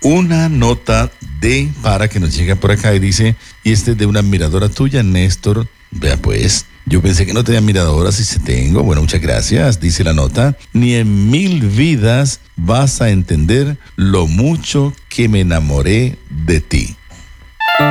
una nota para que nos llega por acá y dice, y este es de una admiradora tuya, Néstor. Vea pues, yo pensé que no tenía admiradoras y se tengo. Bueno, muchas gracias, dice la nota. Ni en 1000 vidas vas a entender lo mucho que me enamoré de ti.